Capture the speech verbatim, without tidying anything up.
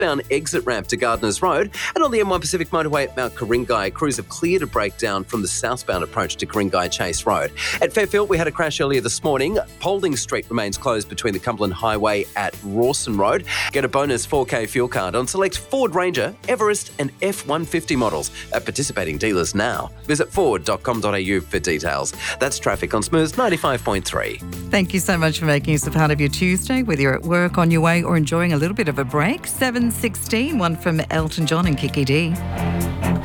southbound exit ramp to Gardners Road. And on the M one Pacific Motorway at Mount Ku-ring-gai, crews have cleared a breakdown from the southbound approach to Ku-ring-gai Chase Road. At Fairfield, we had a crash earlier this morning. Paulding Street remains closed between the Cumberland Highway at Rawson Road. Get a bonus four K fuel card on select Ford Ranger, Everest and F one fifty models at participating dealers now. Visit ford dot com dot a u for details. That's traffic on Smooth ninety-five point three. Thank you so much for making us a part of your Tuesday, whether you're at work, on your way or enjoying a little bit of a break. seven sixteen, one from Elton John and Kiki D.